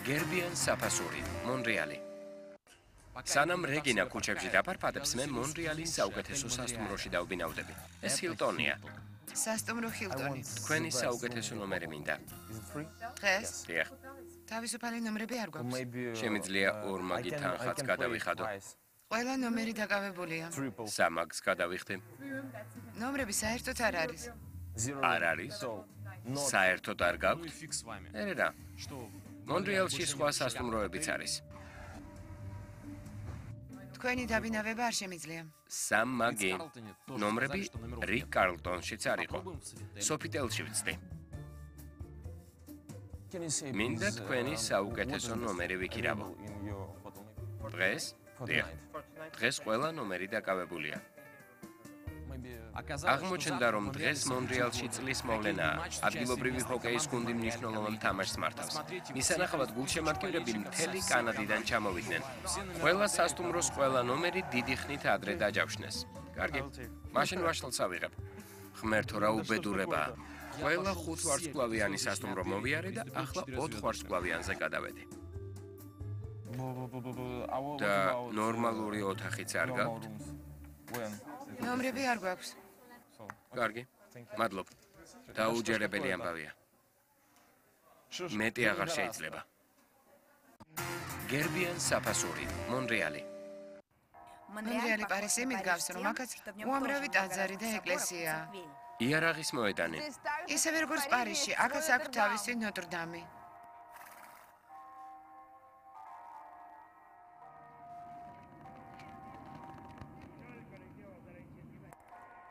გერბიან საფასური, მონრეალი. სანამ რეგინა ქუჩებში დაფარფადებს, მე მონრეალის საუკეთესო სასტუმროში დავბინავდები. ეს ჰილტონია. სასტუმრო ჰილტონი. თქვენი საუკეთესო ნომერი მინდა. დღეს? დიახ. თავისუფალი ნომრები არ გვაქვს. შემიძლია ორ მაგი თანხაც გადავიხადო. ყველა ნომერი დაკავებულია. სამაგს გადავიხდი. ნომრები საერთოდ არ არის. არ არის? საერთოდ არ გაქვთ? ერა. მონრეალში სხვა სასტუმროებიც არის. თქვენი დაბინავება არ შემიძლია. სამ მაგი. ნომრები რიკ კარლტონშიც არ იყო. სოფიტელში ვწდი. მინდა თქვენი საუკეთესო ნომერი ვიქირავო. დღეს? დიახ. დღეს ყველა ნომერი დაკავებულია. აღმოჩნდა, რომ დღეს მონრეალში წლის მოვლენაა. ადგილობრივი ჰოკეის გუნდი მნიშვნელოვან თამაშს მართავს. მისანახავად გულშემატკივრები მთელი კანადიდან ჩამოვიდნენ. ყველა სასტუმროს ყველა ნომერი დიდი ხნით ადრე დაჯავშნეს. კარგი, მაშინ ვაშლს ავიღებ. ღმერთო, რა უბედურებაა. ყველა 5 ვარსკვლავიანი სასტუმრო მოვიარე და ახლა 4 ვარსკვლავიანზე გადავედი. და ნორმალური ოთახიც არ გაქვთ? ნომრები არ გვაქვს. კარგი, მადლობ. დაუჯერებელი ამბავია. მეტი აღარ შეიძლება. გერბიან საფასური, მონრეალი. მონრეალი პარიზი მიდგავს, რომ აქაც უამრავი ტაძარი და ეკლესიაა. იარაღის მოედანი. ისევე როგორც პარიზში, აქაც აქვს თავისი ნოტრ-დამი.